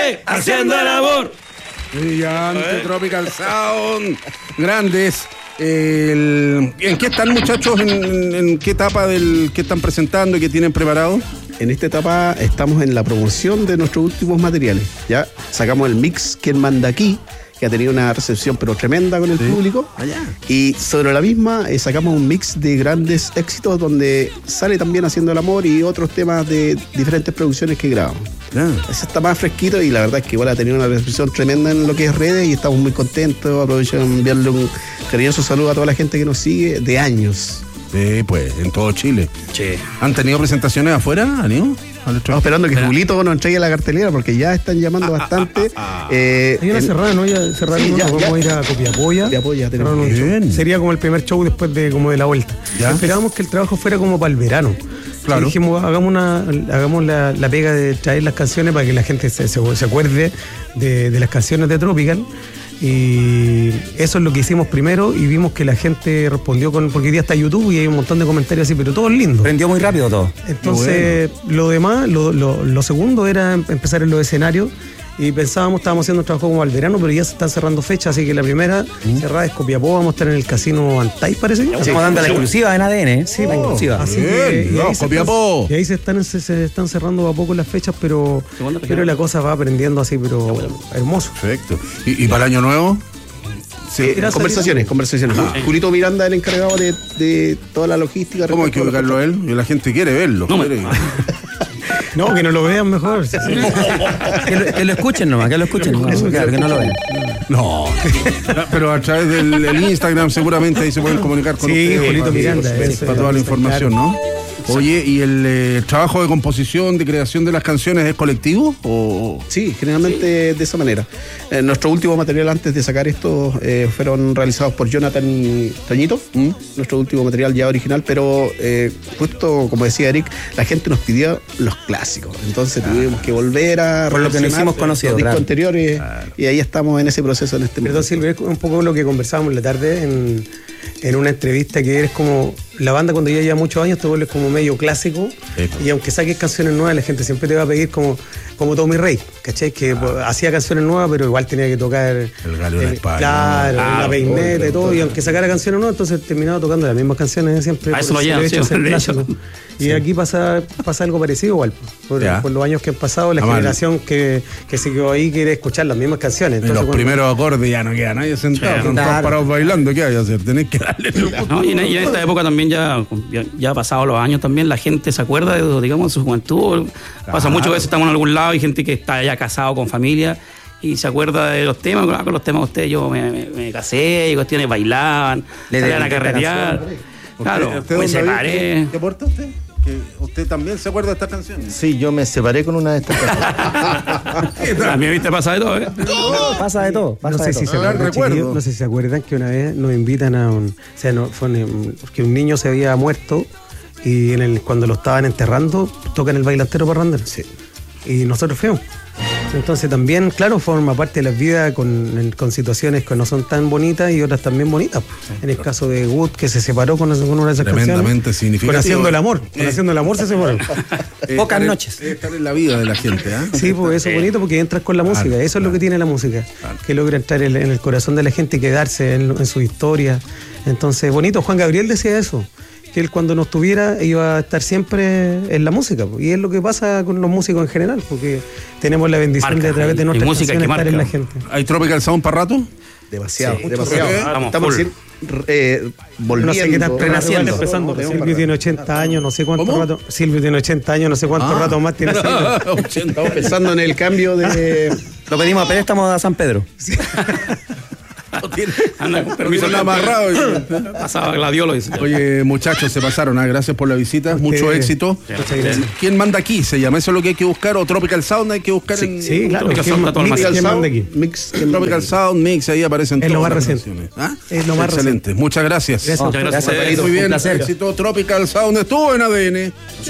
haciendo el amor. Brillante, Tropical Sound. Grandes. ¿En qué están, muchachos? ¿En qué etapa qué están presentando y qué tienen preparado? En esta etapa estamos en la promoción de nuestros últimos materiales. Ya sacamos el mix ¿Quién manda aquí?, que ha tenido una recepción pero tremenda con el público. Y sobre la misma sacamos un mix de grandes éxitos donde sale también Haciendo el Amor y otros temas de diferentes producciones que grabamos. Ese está más fresquito y la verdad es que igual ha tenido una recepción tremenda en lo que es redes y estamos muy contentos. Aprovecho de enviarle un cariñoso saludo a toda la gente que nos sigue de años. Pues en todo Chile. Che. ¿Han tenido presentaciones afuera, Aníbal? Estamos esperando que Julito nos entregue la cartelera porque ya están llamando bastante. Hay una cerrada, ¿no? Ya cerraron sí, vamos a ir a Copiapó. Bien. Sería como el primer show después de la vuelta. ¿Ya? Esperábamos que el trabajo fuera como para el verano. Claro. Y dijimos, hagamos la pega de traer las canciones para que la gente se acuerde de las canciones de Tropical. Y eso es lo que hicimos primero y vimos que la gente respondió porque hoy día está YouTube y hay un montón de comentarios así, pero todo es lindo. Prendió muy rápido todo. Entonces, lo demás, lo segundo era empezar en los escenarios y estábamos haciendo un trabajo como al verano, pero ya se están cerrando fechas, así que la primera cerrada es Copiapó, vamos a estar en el Casino Antai, parece. Estamos dando la exclusiva en ADN. Sí, la exclusiva. Así Bien, Copiapó. Y ahí se están cerrando a poco las fechas, pero la cosa va aprendiendo así, pero hermoso. Perfecto. ¿Y para el año nuevo? Sí, conversaciones. Julito Miranda, el encargado de toda la logística. ¿Cómo hay que ubicarlo a él? Y la gente quiere verlo. No, que no lo vean mejor. Que lo escuchen nomás, que no lo vean. No, pero a través del Instagram seguramente ahí se pueden comunicar con ustedes. Sí, Julito Miranda. Para toda la información, ¿no? Oye, ¿y el trabajo de composición, de creación de las canciones es colectivo? ¿O? Sí, generalmente de esa manera. Nuestro último material antes de sacar esto fueron realizados por Jonathan y Toñito. Nuestro último material ya original, pero justo como decía Eric, la gente nos pidió los clásicos. Entonces tuvimos que volver a por lo que nos hicimos conocidos, los discos anteriores y ahí estamos en ese proceso en este momento. Perdón, Silvia, es un poco lo que conversábamos la tarde en una entrevista, que eres como la banda cuando ya lleva muchos años te vuelves como medio clásico, y aunque saques canciones nuevas la gente siempre te va a pedir como Tommy Rey, ¿cachai? Que hacía canciones nuevas pero igual tenía que tocar el gallo de España, claro, la peineta y todo, y aunque sacara canciones nuevas entonces terminaba tocando las mismas canciones siempre. A eso lo llevan, y aquí pasa algo parecido igual, por los años que han pasado, la generación que se quedó ahí quiere escuchar las mismas canciones. Entonces, los primeros acordes ya no queda nadie sentado, son todos parados bailando, ¿qué hay que hacer? Tenés que darle. No, y en esta época también ya pasados los años también la gente se acuerda de su juventud. Pasa muchas veces estamos en algún lado y gente que está ya casado con familia y se acuerda de los temas. Con los temas de ustedes yo me casé y cuestiones bailaban, salían a carretear. Claro, me separé. ¿Qué aporta usted? ¿Usted también se acuerda de estas canciones? Sí, yo me separé con una de estas canciones. También viste pasa de todo, ¿eh? Pasa de todo. No sé si se acuerdan que una vez nos invitan a porque un niño se había muerto y cuando lo estaban enterrando tocan el bailantero parrandero. Sí. Y nosotros fuimos. Entonces también, claro, forma parte de las vidas con situaciones que no son tan bonitas y otras también bonitas. En el caso de Wood, que se separó con una de esas tremendamente canciones. Significativo. Con Haciendo el Amor se separó. Pocas noches. Estar en la vida de la gente, ¿eh? Sí, pues eso es bonito porque entras con la música. Eso es lo que tiene la música. Que logra entrar en el corazón de la gente y quedarse en su historia. Entonces, bonito. Juan Gabriel decía eso, que él cuando no estuviera iba a estar siempre en la música, y es lo que pasa con los músicos en general, porque tenemos la bendición de a través de nuestras canciones estar en la gente. ¿Hay Tropical Sound para rato? Demasiado. Estamos volviendo. No sé qué tan renaciendo. Empezando. Silvio tiene 80 años, no sé cuánto rato. Silvio tiene 80 años, no sé cuánto rato más tiene. Estamos pensando en el cambio de. Lo pedimos a préstamo a San Pedro. Sí. Anda con permiso amarrado. Pasaba gladiolo. Oye, muchachos, se pasaron. Gracias por la visita. Mucho éxito. ¿Quién manda aquí? ¿Se llama? ¿Eso es lo que hay que buscar? ¿O Tropical Sound hay que buscar? Sí, claro. Tropical Sound Mix, ahí aparecen todas las canciones. Es lo más excelente. Muchas gracias. Gracias. Muy bien. Éxito. Tropical Sound estuvo en ADN.